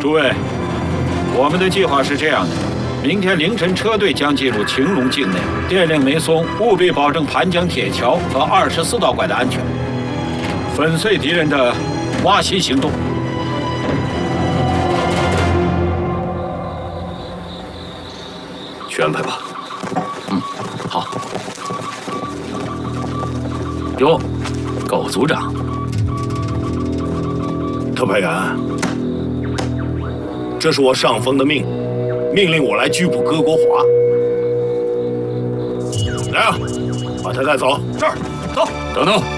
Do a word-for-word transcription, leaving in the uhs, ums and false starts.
诸位，我们的计划是这样的：明天凌晨车队将进入晴隆境内，电令没松，务必保证盘江铁桥和二十四道拐的安全，粉碎敌人的挖溪行动。 去安排吧。 嗯，好。哟，狗组长， 特派员，这是我上峰的命令，命令我来拘捕戈国华。来啊，把他带走。 这儿，走。等等。